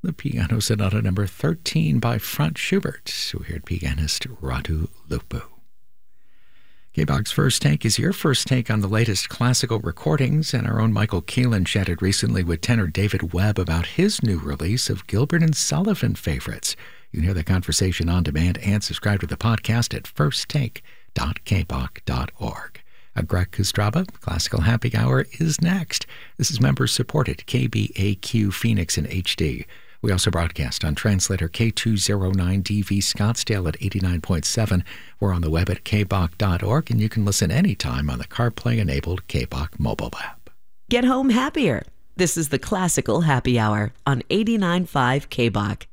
the Piano Sonata number 13 by Franz Schubert. We heard pianist Radu Lupu. K-Bach's First Take is your first take on the latest classical recordings, and our own Michael Keelan chatted recently with tenor David Webb about his new release of Gilbert and Sullivan favorites. You can hear the conversation on demand and subscribe to the podcast at firsttake.kbach.org. Greg Kostraba, Classical Happy Hour is next. This is member-supported KBAQ Phoenix in HD. We also broadcast on translator K209DV Scottsdale at 89.7. We're on the web at kbach.org, and you can listen anytime on the CarPlay-enabled K-Bach mobile app. Get home happier. This is the Classical Happy Hour on 89.5 K-Bach.